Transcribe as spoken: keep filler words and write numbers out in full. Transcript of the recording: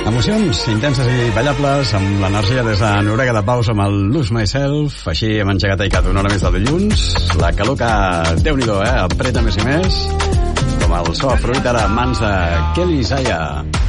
Emocions intenses i ballables amb l'energia des de Noruega de Paus amb el Lose Myself. Així hem engegat Aicat una hora més de dilluns. La calor que, Déu-n'hi-do, eh? Apreta més i més. Com el so a fruit ara, mans de Kelly Isaiah.